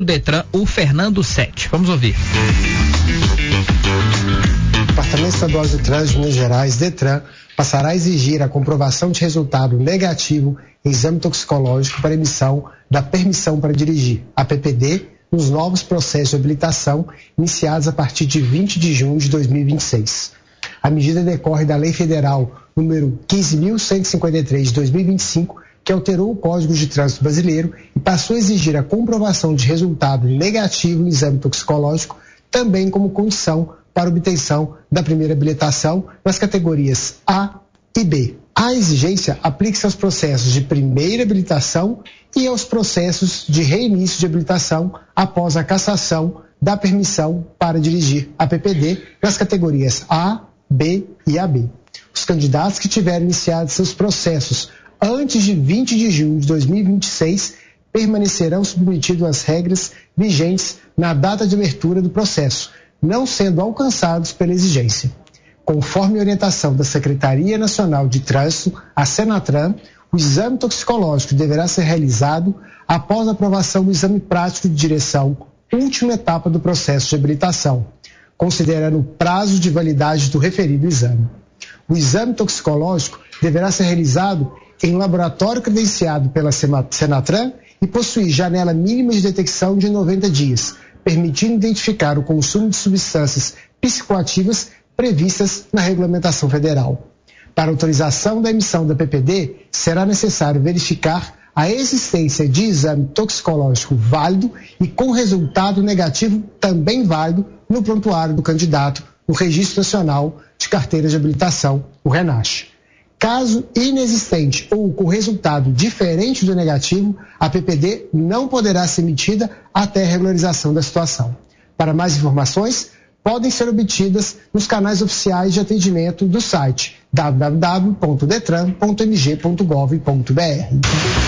Detran, o Fernando Sete. Vamos ouvir. O Departamento Estadual de Trânsito de Minas Gerais, Detran, passará a exigir a comprovação de resultado negativo em exame toxicológico para emissão da permissão para dirigir, a PPD, nos novos processos de habilitação iniciados a partir de 20 de junho de 2026. A medida decorre da Lei Federal número 15.153 de 2025, que alterou o Código de Trânsito Brasileiro e passou a exigir a comprovação de resultado negativo no exame toxicológico, também como condição para obtenção da primeira habilitação nas categorias A e B. A exigência aplica-se aos processos de primeira habilitação e aos processos de reinício de habilitação após a cassação da permissão para dirigir, a PPD, nas categorias A, B e AB. Os candidatos que tiverem iniciado seus processos antes de 20 de junho de 2026 permanecerão submetidos às regras vigentes na data de abertura do processo, não sendo alcançados pela exigência. Conforme orientação da Secretaria Nacional de Trânsito, a Senatran, o exame toxicológico deverá ser realizado após a aprovação do exame prático de direção, última etapa do processo de habilitação, considerando o prazo de validade do referido exame. O exame toxicológico deverá ser realizado em um laboratório credenciado pela Senatran e possuir janela mínima de detecção de 90 dias, permitindo identificar o consumo de substâncias psicoativas previstas na regulamentação federal. Para autorização da emissão da PPD, será necessário verificar a existência de exame toxicológico válido e com resultado negativo também válido no prontuário do candidato no Registro Nacional de Carteiras de Habilitação, o RENACH. Caso inexistente ou com resultado diferente do negativo, a PPD não poderá ser emitida até a regularização da situação. Para mais informações, podem ser obtidas nos canais oficiais de atendimento do site www.detran.mg.gov.br.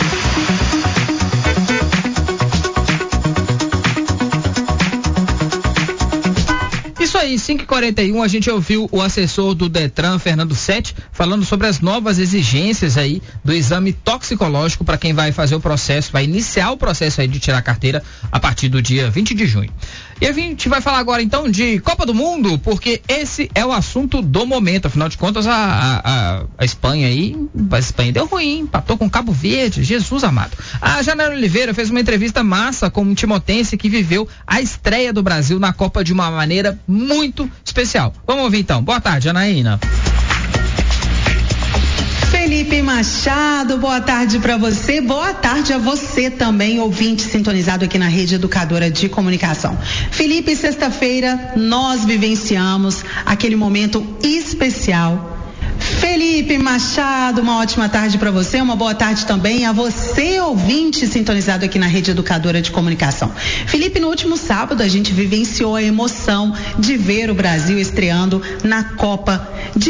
Isso aí, 5h41, a gente ouviu o assessor do Detran, Fernando Sete, falando sobre as novas exigências aí do exame toxicológico para quem vai fazer o processo, vai iniciar o processo aí de tirar a carteira a partir do dia 20 de junho. E a gente vai falar agora então de Copa do Mundo, porque esse é o assunto do momento. Afinal de contas, a Espanha aí, a Espanha deu ruim, empatou com Cabo Verde, Jesus amado. A Janaína Oliveira fez uma entrevista massa com um timotense que viveu a estreia do Brasil na Copa de uma maneira muito especial. Vamos ouvir então. Boa tarde, Janaína. Felipe Machado, boa tarde para você, boa tarde a você também, ouvinte sintonizado aqui na Rede Educadora de Comunicação. Felipe, sexta-feira nós vivenciamos aquele momento especial. Felipe Machado, uma ótima tarde para você, uma boa tarde também a você, ouvinte sintonizado aqui na Rede Educadora de Comunicação. Felipe, no último sábado a gente vivenciou a emoção de ver o Brasil estreando na Copa,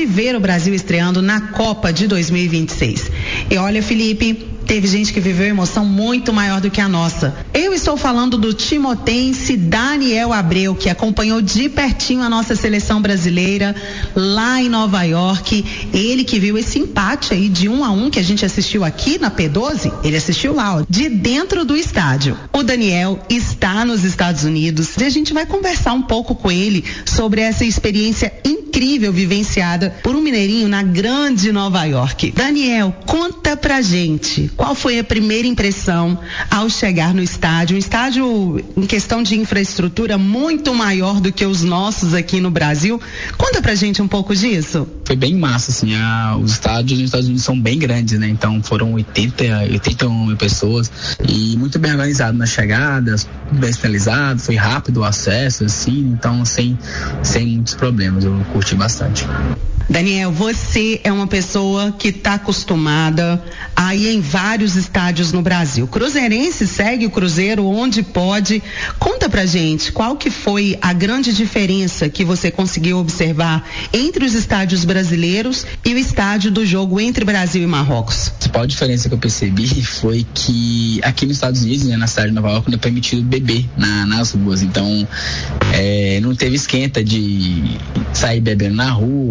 de 2026. E olha, Felipe, teve gente que viveu emoção muito maior do que a nossa. Eu estou falando do timotense Daniel Abreu, que acompanhou de pertinho a nossa seleção brasileira lá em Nova York. Ele que viu esse empate aí de 1-1 que a gente assistiu aqui na P12, ele assistiu lá, ó, de dentro do estádio. O Daniel está nos Estados Unidos e a gente vai conversar um pouco com ele sobre essa experiência incrível vivenciada por um mineirinho na grande Nova York. Daniel, conta pra gente, qual foi a primeira impressão ao chegar no estádio? Um estádio em questão de infraestrutura muito maior do que os nossos aqui no Brasil. Conta pra gente um pouco disso. Foi bem massa, assim, os estádios nos Estados Unidos são bem grandes, né? Então foram 81 mil pessoas e muito bem organizado nas chegadas, bem sinalizado, foi rápido o acesso, assim, então sem muitos problemas, eu curti bastante. Daniel, você é uma pessoa que está acostumada a ir em vários estádios no Brasil. Cruzeirense segue o Cruzeiro onde pode. Conta pra gente qual que foi a grande diferença que você conseguiu observar entre os estádios brasileiros e o estádio do jogo entre Brasil e Marrocos. A principal diferença que eu percebi foi que aqui nos Estados Unidos, né, na cidade de Nova York, não é permitido beber nas ruas. Então, não teve esquenta de sair bebendo na rua. Isso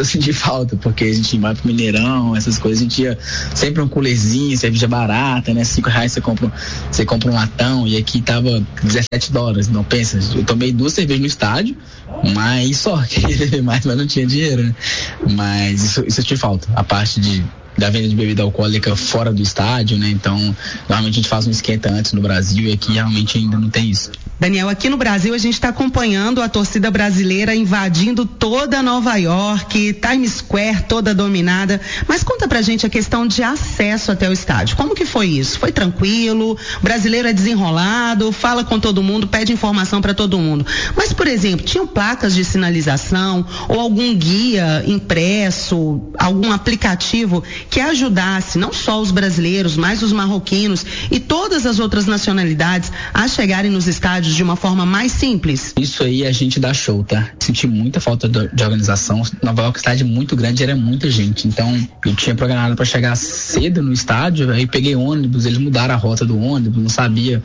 senti falta, porque a gente vai pro Mineirão, essas coisas, a gente ia sempre um coolerzinho, cerveja barata, né? R$5 você compra um latão, e aqui tava $17. Não pensa, eu tomei 2 cervejas no estádio, mas só queria beber mais, mas não tinha dinheiro, né? Mas isso eu senti falta, a parte da venda de bebida alcoólica fora do estádio, né? Então, normalmente a gente faz um esquenta antes no Brasil, e aqui realmente ainda não tem isso. Daniel, aqui no Brasil a gente está acompanhando a torcida brasileira invadindo toda Nova York, Times Square toda dominada, mas conta pra gente a questão de acesso até o estádio. Como que foi isso? Foi tranquilo? O brasileiro é desenrolado, fala com todo mundo, pede informação para todo mundo. Mas, por exemplo, tinham placas de sinalização ou algum guia impresso, algum aplicativo que ajudasse não só os brasileiros, mas os marroquinos e todas as outras nacionalidades a chegarem nos estádios de uma forma mais simples? Isso aí a gente dá show, tá? Senti muita falta de organização. Nova York, estádio muito grande, era muita gente. Então, eu tinha programado para chegar cedo no estádio, aí peguei ônibus, eles mudaram a rota do ônibus, não sabia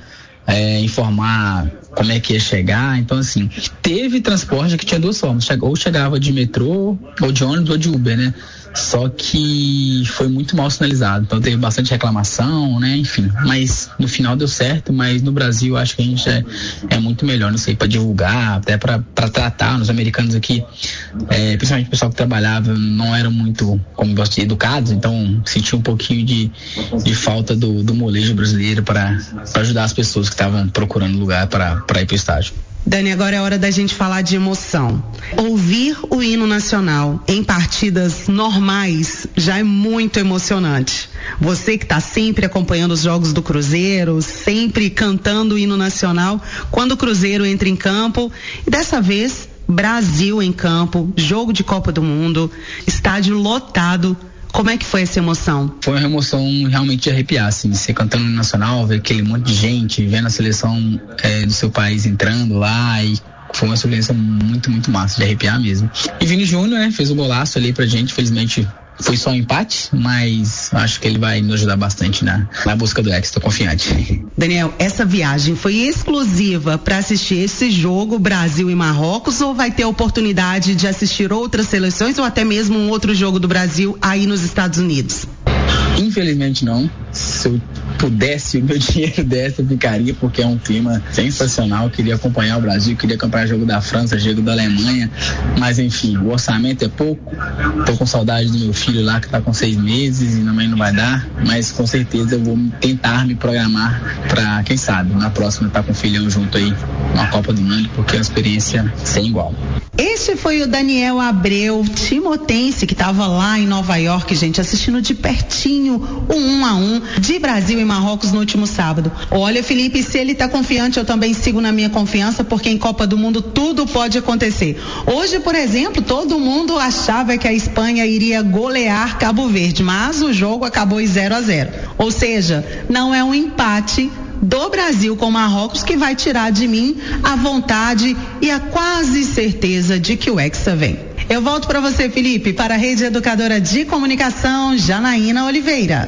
informar como é que ia chegar. Então, assim, teve transporte que tinha 2 formas, ou chegava de metrô, ou de ônibus, ou de Uber, né? Só que foi muito mal sinalizado, então teve bastante reclamação, né? Enfim, mas no final deu certo. Mas no Brasil acho que a gente é muito melhor, não sei, para divulgar, até para tratar. Os americanos aqui, principalmente o pessoal que trabalhava, não eram muito, como gosto, educados, então senti um pouquinho de falta do molejo brasileiro para ajudar as pessoas que estavam procurando lugar para ir para o estádio. Dani, agora é hora da gente falar de emoção. Ouvir o hino nacional em partidas normais já é muito emocionante. Você que está sempre acompanhando os jogos do Cruzeiro, sempre cantando o hino nacional, quando o Cruzeiro entra em campo, e dessa vez, Brasil em campo, jogo de Copa do Mundo, estádio lotado. Como é que foi essa emoção? Foi uma emoção realmente de arrepiar, assim, você cantando no Nacional, ver aquele monte de gente, vendo a seleção do seu país entrando lá, e foi uma experiência muito, muito massa, de arrepiar mesmo. E Vini Júnior, né, fez um golaço ali pra gente, felizmente foi só um empate, mas acho que ele vai nos ajudar bastante na busca do Hexa, tô confiante. Daniel, essa viagem foi exclusiva para assistir esse jogo Brasil e Marrocos, ou vai ter a oportunidade de assistir outras seleções ou até mesmo um outro jogo do Brasil aí nos Estados Unidos? Infelizmente não. Se eu pudesse, o meu dinheiro desse, eu ficaria, porque é um clima sensacional. Eu queria acompanhar o Brasil, queria acompanhar o jogo da França, jogo da Alemanha, mas enfim, o orçamento é pouco. Tô com saudade do meu filho lá, que tá com 6 meses e também não vai dar, mas com certeza eu vou tentar me programar para, quem sabe, na próxima estar com o filhão junto aí na Copa do Mundo, porque é uma experiência sem igual. Esse foi o Daniel Abreu, timotense, que estava lá em Nova York, gente, assistindo de pertinho o 1-1 de Brasil e Marrocos no último sábado. Olha, Felipe, se ele tá confiante, eu também sigo na minha confiança, porque em Copa do Mundo tudo pode acontecer. Hoje, por exemplo, todo mundo achava que a Espanha iria golear Cabo Verde, mas o jogo acabou em 0-0. Ou seja, não é um empate do Brasil com Marrocos que vai tirar de mim a vontade e a quase certeza de que o Hexa vem. Eu volto para você, Felipe, para a Rede Educadora de Comunicação, Janaína Oliveira.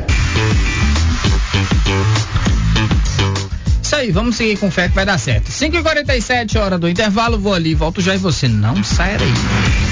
Isso aí, vamos seguir com fé que vai dar certo. 5h47, hora do intervalo, vou ali, volto já e você não sai daí.